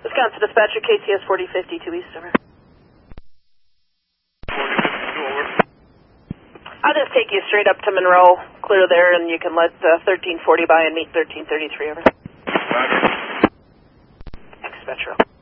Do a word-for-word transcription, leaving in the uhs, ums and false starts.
Wisconsin Dispatcher, K T S forty fifty-two East, over. forty fifty-two, over. I'll just take you straight up to Monroe, clear there, and you can let uh, thirteen forty by and meet thirteen thirty-three, over. Roger. Thanks, Metro.